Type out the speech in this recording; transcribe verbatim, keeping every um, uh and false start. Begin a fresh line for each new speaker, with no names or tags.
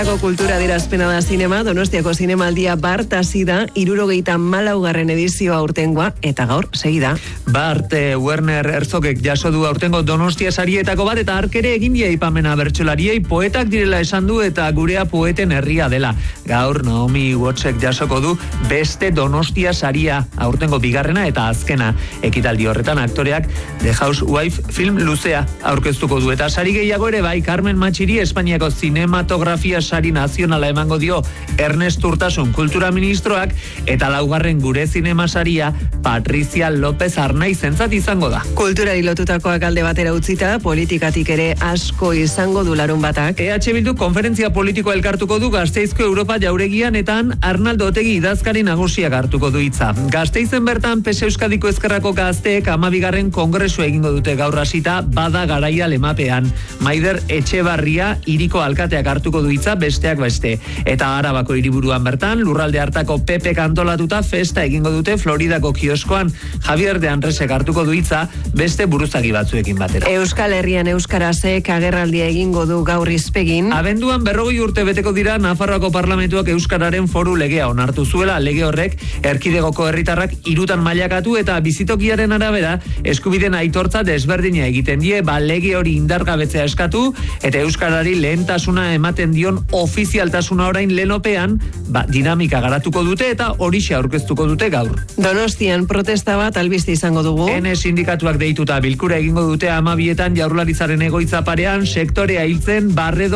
Kultura adierazpena da zinema, Donostiako zinemaldia bart hasi da, hirurogeita hamalaugarren edizioa aurtengoa, eta gaur segida.
Bart, eh, Werner Herzogek jaso du aurtengo Donostia sarietako bat, eta arkere egin die aipamena bertsolariei, poetak direla esan du eta gurea poeten herria dela. Gaur Naomi Wattsek jasoko du beste Donostia saria, aurtengo bigarrena eta azkena. Ekitaldi horretan aktoreak The Housewife film luzea aurkeztuko du, eta sari gehiago ere bai. Carmen Matxiri Espainiako zinematografia sari nazionala emango dio Ernest Urtasun kultura ministroak, eta laugarren gure zinema saria Patricia López Arnaizentzat izango da.
Kulturari lotutakoak alde batera utzita, politikatik ere asko izango du larun batak.
E H Bildu konferentzia politiko elkartuko du Gasteizko Europa jauregian, eta Arnaldo Otegi idazkari nagusiak hartuko du hitza. Gasteizen bertan P S Euskadiko ezkerrako gazteek hamabigarren kongresu egingo dute gaur hasita, bada garaia lemapean. Maider Etxebarria hiriko alkateak hartuko du hitza besteak beste. Eta Arabako hiriburuan bertan lurralde hartako P P antolatuta festa egingo dute Floridako kioskoan. Javier de Andresek hartuko du hitza beste buruzagi batzuekin batera.
Euskal Herrian euskarazek agerraldia egingo du gaur izpegin.
Abenduan berrogei urte beteko dira Nafarroako parlamentuak euskararen foru legea onartu zuela. Lege horrek erkidegoko herritarrak hirutan mailakatu eta bizitokiaren arabera eskubideen aitortza desberdina egiten die, ba lege hori indargabetzea eskatu eta euskarari lehentasuna ematen dion ofizialtasuna orain lenopean, ba dinamika garatuko dute eta horixe aurkeztuko dute gaur.
Donostian protesta bat albiste izango dugu.
Ene sindikatuak deituta bilkura egingo dute hamabietan Jaurlaritzaren egoitza parean, sektorea hiltzen Barredo